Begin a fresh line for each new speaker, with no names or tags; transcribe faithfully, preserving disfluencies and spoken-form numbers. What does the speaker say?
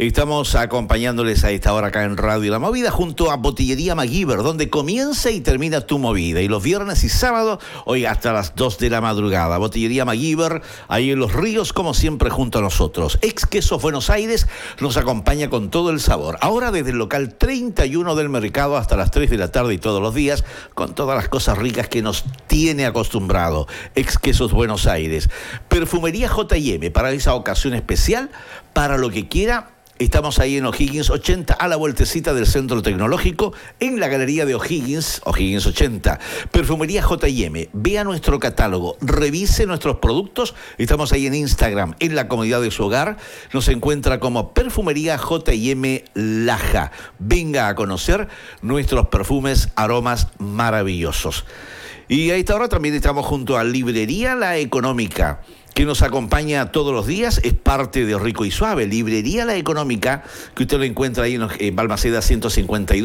Estamos acompañándoles a esta hora acá en Radio La Movida junto a Botillería MacGyver, donde comienza y termina tu movida. Y los viernes y sábados, hoy hasta las dos de la madrugada. Botillería MacGyver, ahí en Los Ríos, como siempre, junto a nosotros. Ex Quesos Buenos Aires nos acompaña con todo el sabor. Ahora desde el local treinta y uno del Mercado hasta las tres de la tarde y todos los días, con todas las cosas ricas que nos tiene acostumbrado. Ex Quesos Buenos Aires. Perfumería J y M, para esa ocasión especial, para lo que quiera. Estamos ahí en O'Higgins ochenta, a la vueltecita del Centro Tecnológico, en la Galería de O'Higgins, O'Higgins ochenta. Perfumería J y M. Vea nuestro catálogo, revise nuestros productos. Estamos ahí en Instagram, en la comodidad de su hogar. Nos encuentra como Perfumería J y M Laja. Venga a conocer nuestros perfumes, aromas maravillosos. Y a esta hora también estamos junto a Librería La Económica, que nos acompaña todos los días, es parte de Rico y Suave. Librería La Económica, que usted lo encuentra ahí en Balmaceda ciento cincuenta y dos.